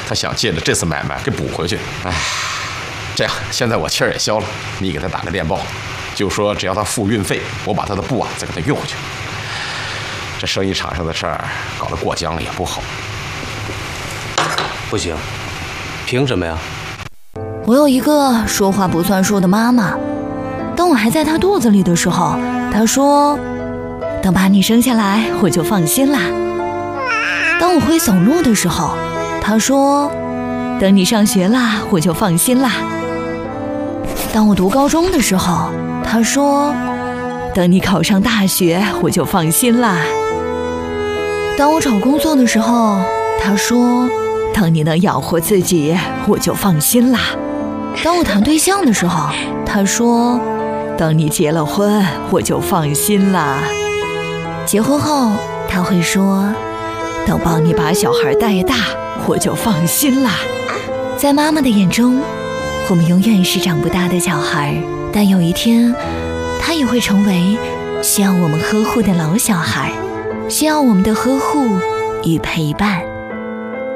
他想借着这次买卖给补回去。哎，这样，现在我气儿也消了，你给他打个电报，就说只要他付运费，我把他的布再给他运回去。这生意场上的事儿搞得过僵了也不好。 不行，凭什么呀？ 我有一个说话不算数的妈妈，当我还在她肚子里的时候，她说等把你生下来我就放心啦。当我会走路的时候，她说等你上学啦我就放心啦。当我读高中的时候，她说等你考上大学我就放心啦。当我找工作的时候，她说等你能养活自己我就放心啦。当我谈对象的时候，她说等你结了婚我就放心啦。结婚后她会说等帮你把小孩带大我就放心啦。在妈妈的眼中，我们永远是长不大的小孩，但有一天她也会成为需要我们呵护的老小孩，需要我们的呵护与陪伴。